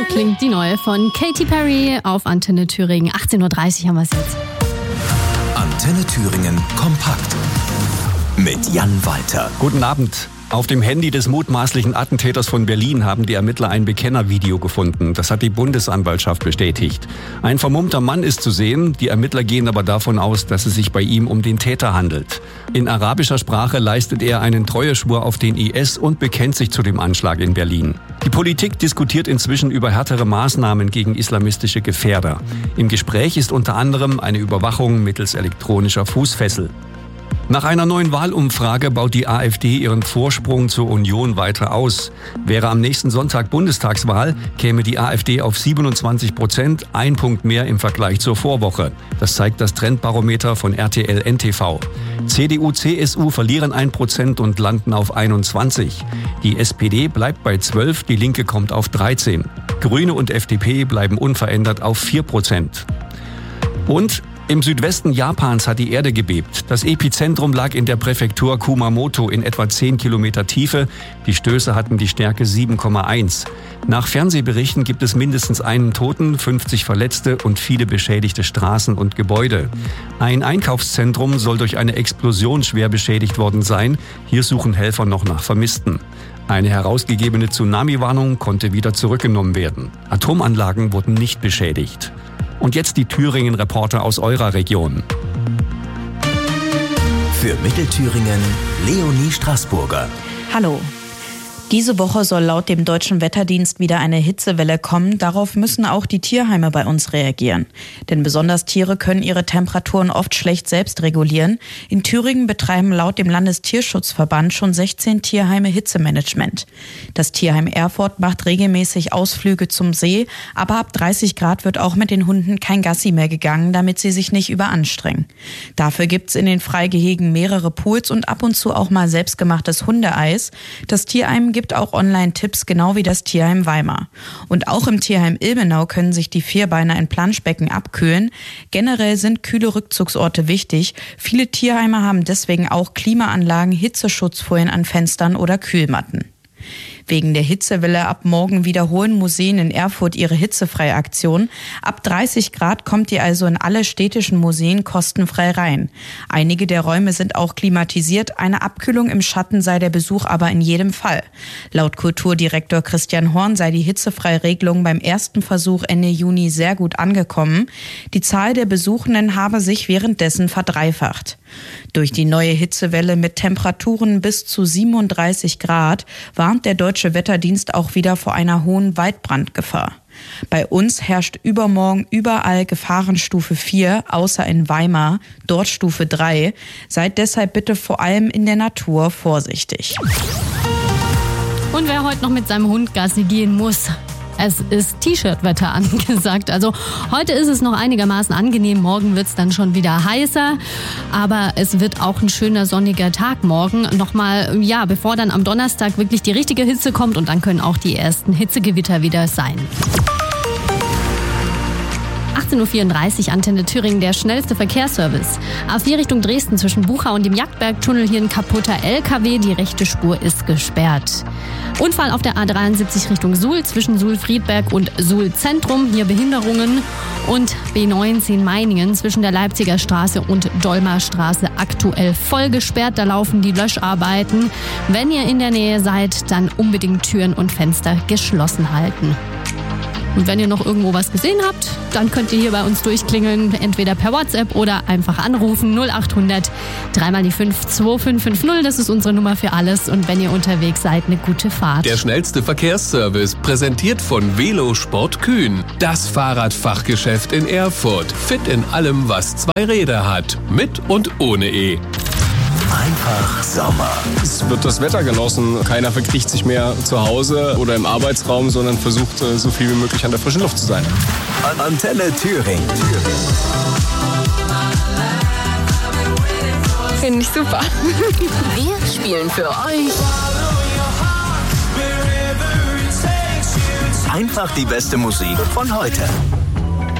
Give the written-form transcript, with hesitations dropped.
klingt die neue von Katy Perry auf Antenne Thüringen. 18.30 Uhr haben wir es jetzt. Antenne Thüringen kompakt mit Jan Walter. Guten Abend. Auf dem Handy des mutmaßlichen Attentäters von Berlin haben die Ermittler ein Bekennervideo gefunden. Das hat die Bundesanwaltschaft bestätigt. Ein vermummter Mann ist zu sehen. Die Ermittler gehen aber davon aus, dass es sich bei ihm um den Täter handelt. In arabischer Sprache leistet er einen Treueschwur auf den IS und bekennt sich zu dem Anschlag in Berlin. Die Politik diskutiert inzwischen über härtere Maßnahmen gegen islamistische Gefährder. Im Gespräch ist unter anderem eine Überwachung mittels elektronischer Fußfessel. Nach einer neuen Wahlumfrage baut die AfD ihren Vorsprung zur Union weiter aus. Wäre am nächsten Sonntag Bundestagswahl, käme die AfD auf 27%, ein Punkt mehr im Vergleich zur Vorwoche. Das zeigt das Trendbarometer von RTL NTV. CDU, CSU verlieren 1% und landen auf 21. Die SPD bleibt bei 12, die Linke kommt auf 13. Grüne und FDP bleiben unverändert auf 4%. Und im Südwesten Japans hat die Erde gebebt. Das Epizentrum lag in der Präfektur Kumamoto in etwa 10 Kilometer Tiefe. Die Stöße hatten die Stärke 7,1. Nach Fernsehberichten gibt es mindestens einen Toten, 50 Verletzte und viele beschädigte Straßen und Gebäude. Ein Einkaufszentrum soll durch eine Explosion schwer beschädigt worden sein. Hier suchen Helfer noch nach Vermissten. Eine herausgegebene Tsunami-Warnung konnte wieder zurückgenommen werden. Atomanlagen wurden nicht beschädigt. Und jetzt die Thüringen-Reporter aus eurer Region. Für Mittelthüringen Leonie Straßburger. Hallo. Diese Woche soll laut dem Deutschen Wetterdienst wieder eine Hitzewelle kommen. Darauf müssen auch die Tierheime bei uns reagieren. Denn besonders Tiere können ihre Temperaturen oft schlecht selbst regulieren. In Thüringen betreiben laut dem Landestierschutzverband schon 16 Tierheime Hitzemanagement. Das Tierheim Erfurt macht regelmäßig Ausflüge zum See, aber ab 30 Grad wird auch mit den Hunden kein Gassi mehr gegangen, damit sie sich nicht überanstrengen. Dafür gibt's in den Freigehegen mehrere Pools und ab und zu auch mal selbstgemachtes Hundeeis. Das Tierheim gibt auch Online-Tipps, genau wie das Tierheim Weimar. Und auch im Tierheim Ilmenau können sich die Vierbeiner in Planschbecken abkühlen. Generell sind kühle Rückzugsorte wichtig. Viele Tierheime haben deswegen auch Klimaanlagen, Hitzeschutzfolien an Fenstern oder Kühlmatten. Wegen der Hitzewelle ab morgen wiederholen Museen in Erfurt ihre Hitzefrei-Aktion. Ab 30 Grad kommt ihr also in alle städtischen Museen kostenfrei rein. Einige der Räume sind auch klimatisiert. Eine Abkühlung im Schatten sei der Besuch aber in jedem Fall. Laut Kulturdirektor Christian Horn sei die Hitzefrei-Regelung beim ersten Versuch Ende Juni sehr gut angekommen. Die Zahl der Besuchenden habe sich währenddessen verdreifacht. Durch die neue Hitzewelle mit Temperaturen bis zu 37 Grad warnt der Deutsche Wetterdienst auch wieder vor einer hohen Waldbrandgefahr. Bei uns herrscht übermorgen überall Gefahrenstufe 4, außer in Weimar, dort Stufe 3. Seid deshalb bitte vor allem in der Natur vorsichtig. Und wer heute noch mit seinem Hund Gassi gehen muss, es ist T-Shirt-Wetter angesagt. Also heute ist es noch einigermaßen angenehm, morgen wird es dann schon wieder heißer. Aber es wird auch ein schöner sonniger Tag morgen. Nochmal, bevor dann am Donnerstag wirklich die richtige Hitze kommt und dann können auch die ersten Hitzegewitter wieder sein. 18.34 Uhr, Antenne Thüringen, der schnellste Verkehrsservice. A4 Richtung Dresden zwischen Bucha und dem Jagdbergtunnel, hier ein kaputter LKW, die rechte Spur ist gesperrt. Unfall auf der A73 Richtung Suhl zwischen Suhl-Friedberg und Suhl-Zentrum, hier Behinderungen. Und B19 Meiningen zwischen der Leipziger Straße und Dolmer Straße aktuell voll gesperrt. Da laufen die Löscharbeiten. Wenn ihr in der Nähe seid, dann unbedingt Türen und Fenster geschlossen halten. Und wenn ihr noch irgendwo was gesehen habt, dann könnt ihr hier bei uns durchklingeln, entweder per WhatsApp oder einfach anrufen 0800 3 die 5 2550. Das ist unsere Nummer für alles. Und wenn ihr unterwegs seid, eine gute Fahrt. Der schnellste Verkehrsservice, präsentiert von Velosport Kühn. Das Fahrradfachgeschäft in Erfurt. Fit in allem, was zwei Räder hat. Mit und ohne E. Einfach Sommer. Es wird das Wetter genossen. Keiner verkriecht sich mehr zu Hause oder im Arbeitsraum, sondern versucht, so viel wie möglich an der frischen Luft zu sein. Antenne Thüringen. Finde ich super. Wir spielen für euch Einfach die beste Musik von heute.